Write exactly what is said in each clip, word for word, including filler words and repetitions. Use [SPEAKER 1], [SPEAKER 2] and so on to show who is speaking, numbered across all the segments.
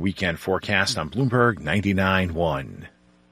[SPEAKER 1] weekend forecast on Bloomberg ninety-nine point one.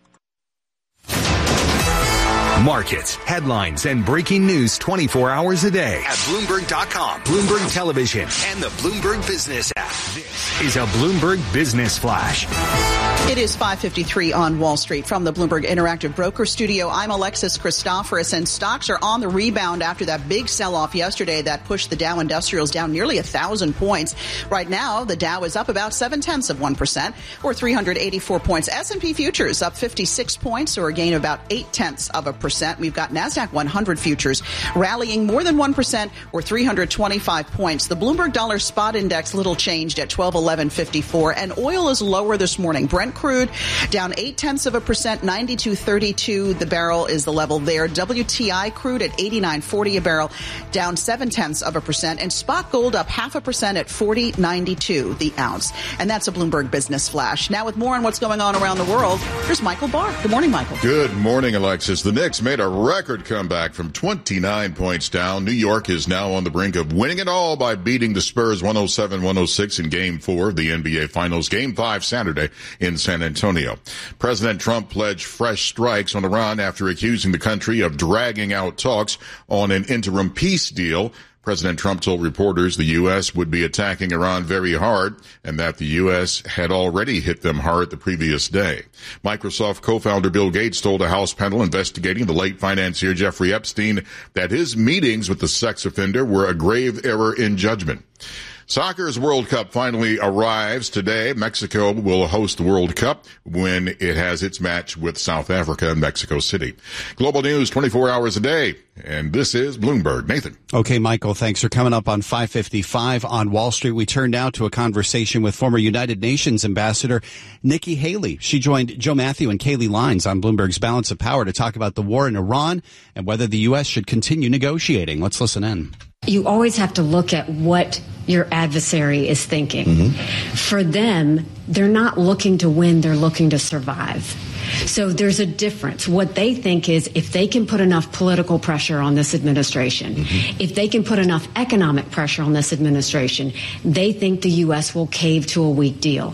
[SPEAKER 2] Markets, headlines, and breaking news twenty-four hours a day at Bloomberg dot com, Bloomberg Television, and the Bloomberg Business app. This is a Bloomberg Business Flash.
[SPEAKER 3] It is five fifty-three on Wall Street. From the Bloomberg Interactive Broker Studio, I'm Alexis Christoforous, and stocks are on the rebound after that big sell-off yesterday that pushed the Dow Industrials down nearly a thousand points. Right now, the Dow is up about seven-tenths of one percent, or three hundred eighty-four points. S and P futures up fifty-six points, or a gain of about eight-tenths of a percent. We've got NASDAQ one hundred futures rallying more than one percent, or three hundred twenty-five points. The Bloomberg Dollar Spot Index little changed at twelve eleven fifty-four, and oil is lower this morning. Brent crude down eight-tenths of a percent, ninety-two thirty-two the barrel is the level there. W T I crude at eighty-nine forty a barrel, down seven-tenths of a percent, and spot gold up half a percent at forty ninety-two the ounce. And that's a Bloomberg Business Flash. Now with more on what's going on around the world, here's Michael Barr. Good morning, Michael.
[SPEAKER 4] Good morning, Alexis. The Knicks made a record comeback from twenty-nine points down. New York is now on the brink of winning it all by beating the Spurs one oh seven one oh six in Game four of the N B A Finals. Game five Saturday in San Antonio. President Trump pledged fresh strikes on Iran after accusing the country of dragging out talks on an interim peace deal. President Trump told reporters the U S would be attacking Iran very hard and that the U S had already hit them hard the previous day. Microsoft co-founder Bill Gates told a House panel investigating the late financier Jeffrey Epstein that his meetings with the sex offender were a grave error in judgment. Soccer's World Cup finally arrives today. Mexico will host the World Cup when it has its match with South Africa in Mexico City. Global news twenty-four hours a day. And this is Bloomberg. Nathan.
[SPEAKER 5] Okay, Michael, thanks for coming up on five fifty-five on Wall Street. We turn now to a conversation with former United Nations Ambassador Nikki Haley. She joined Joe Matthew and Kaylee Lines on Bloomberg's Balance of Power to talk about the war in Iran and whether the U S should continue negotiating. Let's listen in.
[SPEAKER 6] You always have to look at what your adversary is thinking. Mm-hmm. For them, they're not looking to win, they're looking to survive. So there's a difference. What they think is if they can put enough political pressure on this administration, mm-hmm. if they can put enough economic pressure on this administration, they think the U S will cave to a weak deal.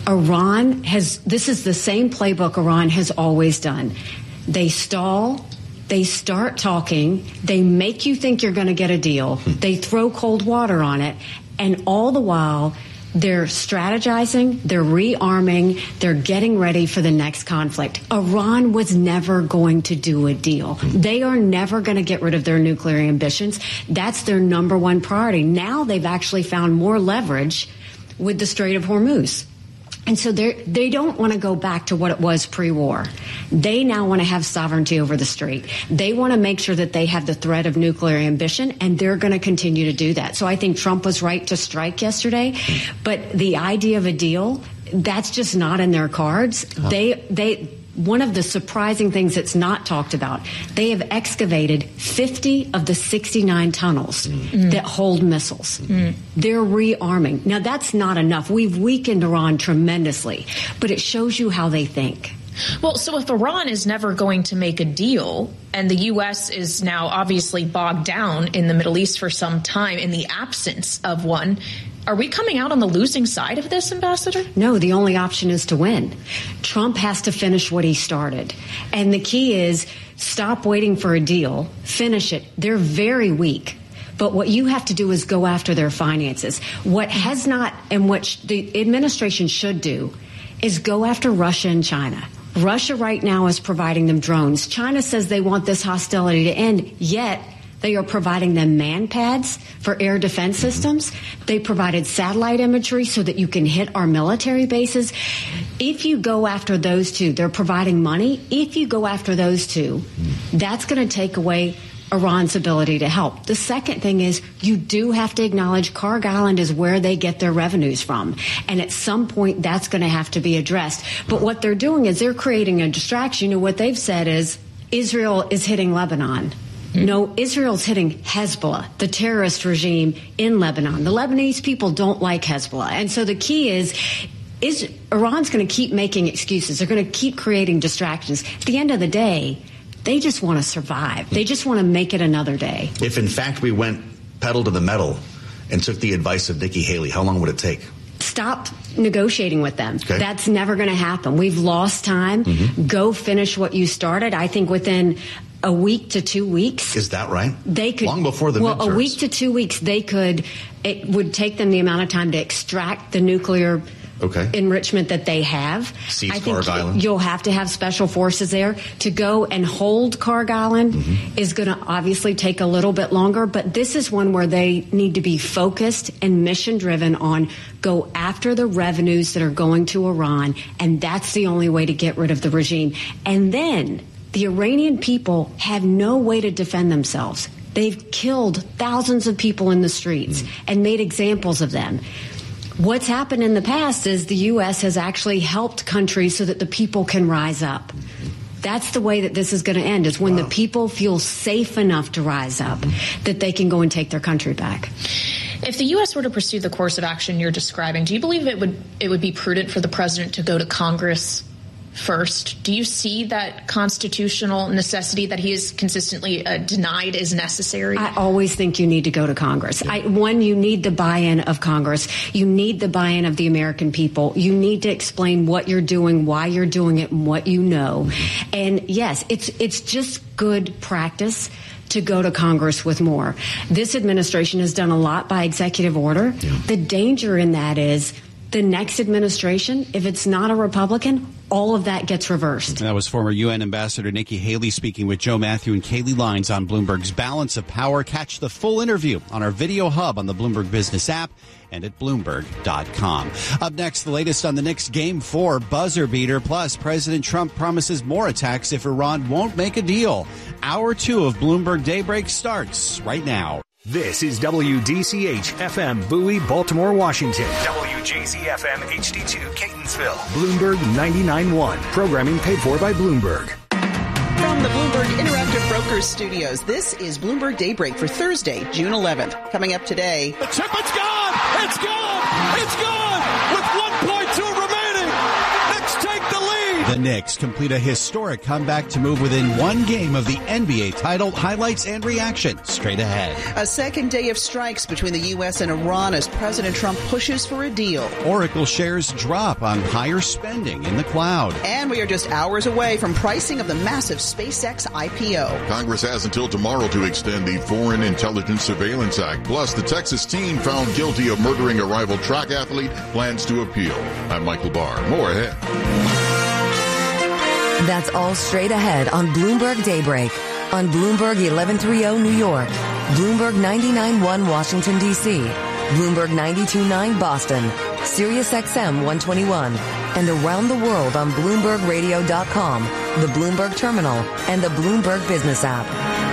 [SPEAKER 6] Iran has, this is the same playbook Iran has always done. They stall. They start talking, they make you think you're going to get a deal, they throw cold water on it, and all the while they're strategizing, they're rearming, they're getting ready for the next conflict. Iran was never going to do a deal. They are never going to get rid of their nuclear ambitions. That's their number one priority. Now they've actually found more leverage with the Strait of Hormuz. And so they they don't want to go back to what it was pre-war. They now want to have sovereignty over the strait. They want to make sure that they have the threat of nuclear ambition, and they're going to continue to do that. So I think Trump was right to strike yesterday, but the idea of a deal, that's just not in their cards. Oh. They they. One of the surprising things that's not talked about, they have excavated fifty of the sixty-nine tunnels mm. that hold missiles. Mm. They're rearming. Now, that's not enough. We've weakened Iran tremendously, but it shows you how they think.
[SPEAKER 7] Well, so if Iran is never going to make a deal and the U S is now obviously bogged down in the Middle East for some time in the absence of one, are we coming out on the losing side of this, Ambassador?
[SPEAKER 6] No, the only option is to win. Trump has to finish what he started. And the key is stop waiting for a deal, finish it. They're very weak. But what you have to do is go after their finances. What has not, and what the administration should do, is go after Russia and China. Russia right now is providing them drones. China says they want this hostility to end, yet they are providing them man pads for air defense systems. They provided satellite imagery so that you can hit our military bases. If you go after those two, they're providing money. If you go after those two, that's going to take away Iran's ability to help. The second thing is you do have to acknowledge Kharg Island is where they get their revenues from. And at some point, that's going to have to be addressed. But what they're doing is they're creating a distraction. You know, what they've said is Israel is hitting Lebanon. Mm-hmm. No, Israel's hitting Hezbollah, the terrorist regime in Lebanon. The Lebanese people don't like Hezbollah. And so the key is, is Iran's going to keep making excuses. They're going to keep creating distractions. At the end of the day, they just want to survive. They just want to make it another day.
[SPEAKER 8] If, in fact, we went pedal to the metal and took the advice of Nikki Haley, how long would it take?
[SPEAKER 6] stop negotiating with them.
[SPEAKER 8] Okay.
[SPEAKER 6] That's never going to happen. We've lost time. Mm-hmm. Go finish what you started. I think within a week to two weeks.
[SPEAKER 8] Is that right?
[SPEAKER 6] They could.
[SPEAKER 8] Long before the
[SPEAKER 6] well,
[SPEAKER 8] midterms.
[SPEAKER 6] a week to two weeks, they could, it would take them the amount of time to extract the nuclear
[SPEAKER 8] Okay.
[SPEAKER 6] enrichment that they have.
[SPEAKER 8] Seize
[SPEAKER 6] I think
[SPEAKER 8] Carg Island.
[SPEAKER 6] You'll have to have special forces there to go and hold Carg Island. Mm-hmm. Is going to obviously take a little bit longer, but this is one where they need to be focused and mission driven on go after the revenues that are going to Iran, and that's the only way to get rid of the regime. And then the Iranian people have no way to defend themselves. They've killed thousands of people in the streets mm-hmm. and made examples of them. What's happened in the past is the U S has actually helped countries so that the people can rise up. That's the way that this is going to end, is when wow. the people feel safe enough to rise up that they can go and take their country back.
[SPEAKER 7] If the U S were to pursue the course of action you're describing, do you believe it would it would be prudent for the president to go to Congress first? Do you see that constitutional necessity that he has consistently uh, denied is necessary?
[SPEAKER 6] I always think you need to go to Congress. I, one, you need the buy-in of Congress. You need the buy-in of the American people. You need to explain what you're doing, why you're doing it, and what you know. And yes, it's it's just good practice to go to Congress with more. This administration has done a lot by executive order. Yeah. The danger in that is the next administration, if it's not a Republican, all of that gets reversed.
[SPEAKER 5] That was former U N Ambassador Nikki Haley speaking with Joe Matthew and Kaylee Lines on Bloomberg's Balance of Power. Catch the full interview on our video hub on the Bloomberg Business app and at Bloomberg dot com. Up next, the latest on the Knicks Game four buzzer beater. Plus, President Trump promises more attacks if Iran won't make a deal. Hour two of Bloomberg Daybreak starts right now.
[SPEAKER 2] This is W D C H F M Bowie, Baltimore, Washington. W J Z F M H D two Catonsville. Bloomberg ninety-nine point one. Programming paid for by Bloomberg.
[SPEAKER 3] From the Bloomberg Interactive Brokers Studios, this is Bloomberg Daybreak for Thursday, June eleventh. Coming up today.
[SPEAKER 9] The chip, it's gone! It's gone! It's gone! With one point two remaining, Knicks take the lead!
[SPEAKER 5] The Knicks complete a historic comeback to move within one game of the N B A title. Highlights and reaction straight ahead.
[SPEAKER 3] A second day of strikes between the U S and Iran as President Trump pushes for a deal.
[SPEAKER 5] Oracle shares drop on higher spending in the cloud.
[SPEAKER 3] And we are just hours away from pricing of the massive SpaceX I P O.
[SPEAKER 4] Congress has until tomorrow to extend the Foreign Intelligence Surveillance Act. Plus, the Texas teen found guilty of murdering a rival track athlete plans to appeal. I'm Michael Barr. More ahead.
[SPEAKER 10] That's all straight ahead on Bloomberg Daybreak. On Bloomberg eleven thirty New York, Bloomberg ninety-nine point one Washington, D C, Bloomberg ninety-two point nine Boston, Sirius X M one twenty-one, and around the world on Bloomberg Radio dot com, the Bloomberg Terminal, and the Bloomberg Business app.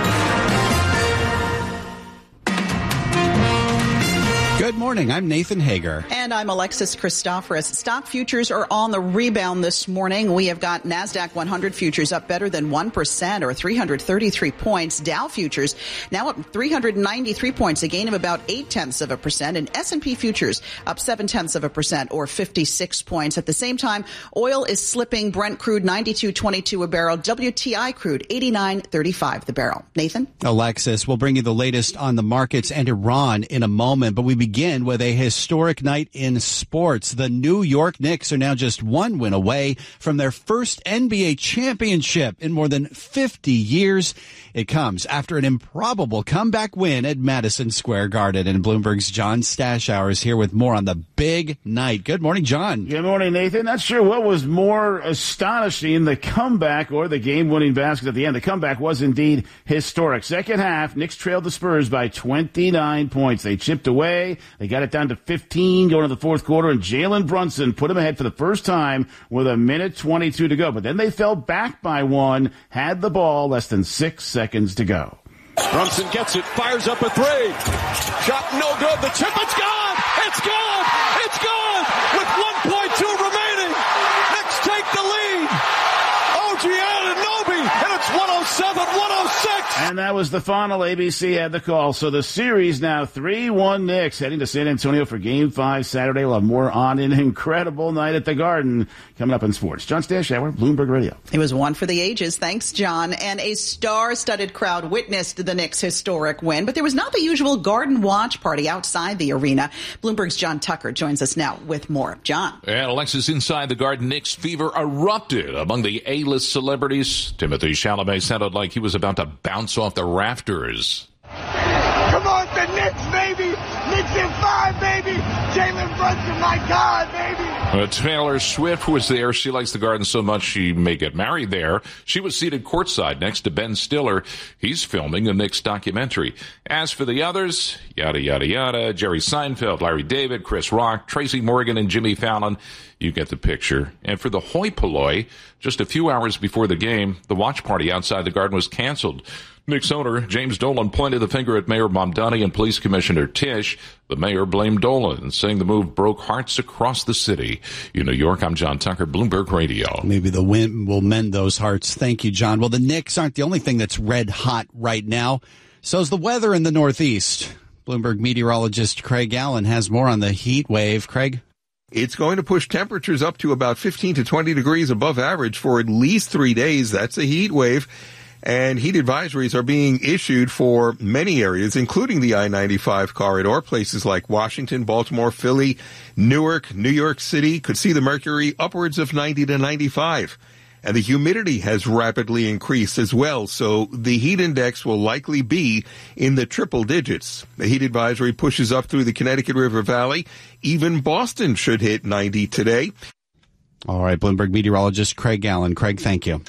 [SPEAKER 5] Good morning. I'm Nathan Hager.
[SPEAKER 3] And I'm Alexis Christoforous. Stock futures are on the rebound this morning. We have got NASDAQ one hundred futures up better than one percent or three hundred thirty-three points. Dow futures now up three hundred ninety-three points, a gain of about eight tenths of a percent. And S and P futures up seven tenths of a percent or fifty-six points. At the same time, oil is slipping. Brent crude ninety-two twenty-two a barrel. W T I crude eighty-nine thirty-five the barrel. Nathan?
[SPEAKER 5] Alexis, we'll bring you the latest on the markets and Iran in a moment, but we begin Begin with a historic night in sports. The New York Knicks are now just one win away from their first N B A championship in more than fifty years. It comes after an improbable comeback win at Madison Square Garden. And Bloomberg's John Stashower is here with more on the big night. Good morning, John.
[SPEAKER 11] Good morning, Nathan. Not sure what was more astonishing, the comeback or the game-winning basket at the end. The comeback was indeed historic. Second half, Knicks trailed the Spurs by twenty-nine points. They chipped away. They got it down to fifteen going into the fourth quarter, and Jalen Brunson put them ahead for the first time with a minute twenty-two to go. But then they fell back by one, had the ball, less than six seconds to go.
[SPEAKER 9] Brunson gets it, fires up a three. Shot no good. The chip, it's gone! It's gone! It's gone! With one point two remaining, Knicks take the lead. O G Anunoby, and it's one oh seven one oh six.
[SPEAKER 11] And that was the final. A B C had the call. So the series now three one Knicks heading to San Antonio for Game five Saturday. We'll have more on an incredible night at the Garden coming up in sports. John Stashower, Bloomberg Radio.
[SPEAKER 3] It was one for the ages. Thanks, John. And a star-studded crowd witnessed the Knicks' historic win, but there was not the usual Garden watch party outside the arena. Bloomberg's John Tucker joins us now with more. John.
[SPEAKER 8] And Alexis, inside the Garden, Knicks fever erupted among the A-list celebrities. Timothée Chalamet sounded like he was about to bounce off the rafters.
[SPEAKER 12] Come on, the Knicks, baby! Knicks in five, baby! Jalen Brunson, my God, baby!
[SPEAKER 8] Uh, Taylor Swift was there. She likes the Garden so much she may get married there. She was seated courtside next to Ben Stiller. He's filming a Knicks documentary. As for the others, yada, yada, yada, Jerry Seinfeld, Larry David, Chris Rock, Tracy Morgan, and Jimmy Fallon. You get the picture. And for the hoi polloi, just a few hours before the game, the watch party outside the Garden was canceled. Knicks owner James Dolan pointed the finger at Mayor Mamdani and Police Commissioner Tisch. The mayor blamed Dolan, saying the move broke hearts across the city. In New York, I'm John Tucker, Bloomberg Radio.
[SPEAKER 5] Maybe the win will mend those hearts. Thank you, John. Well, the Knicks aren't the only thing that's red hot right now. So's the weather in the Northeast. Bloomberg meteorologist Craig Allen has more on the heat wave. Craig?
[SPEAKER 13] It's going to push temperatures up to about fifteen to twenty degrees above average for at least three days. That's a heat wave. And heat advisories are being issued for many areas, including the I ninety-five corridor. Places like Washington, Baltimore, Philly, Newark, New York City could see the mercury upwards of ninety to ninety-five. And the humidity has rapidly increased as well, so the heat index will likely be in the triple digits. The heat advisory pushes up through the Connecticut River Valley. Even Boston should hit ninety today.
[SPEAKER 5] All right, Bloomberg meteorologist Craig Allen. Craig, thank you.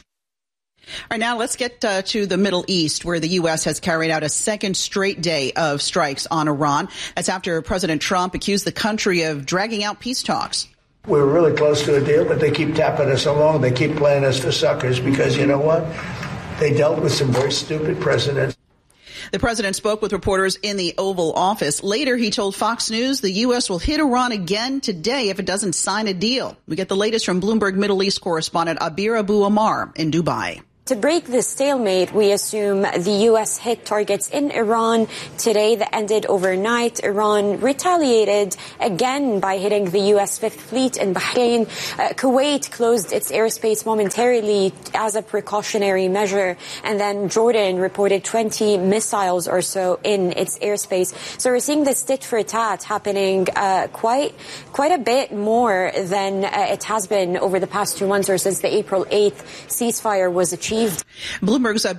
[SPEAKER 3] All right, now let's get uh, to the Middle East, where the U S has carried out a second straight day of strikes on Iran. That's after President Trump accused the country of dragging out peace talks.
[SPEAKER 14] We were really close to a deal, but they keep tapping us along. They keep playing us for suckers because, you know what? They dealt with some very stupid presidents.
[SPEAKER 3] The president spoke with reporters in the Oval Office. Later, he told Fox News the U S will hit Iran again today if it doesn't sign a deal. We get the latest from Bloomberg Middle East correspondent Abir Abu Amar in Dubai.
[SPEAKER 15] To break this stalemate, we assume the U S hit targets in Iran today that ended overnight. Iran retaliated again by hitting the U S Fifth Fleet in Bahrain. Uh, Kuwait closed its airspace momentarily as a precautionary measure. And then Jordan reported twenty missiles or so in its airspace. So we're seeing this tit for tat happening uh, quite quite a bit more than uh, it has been over the past two months or since the April eighth ceasefire was achieved.
[SPEAKER 3] Bloomberg's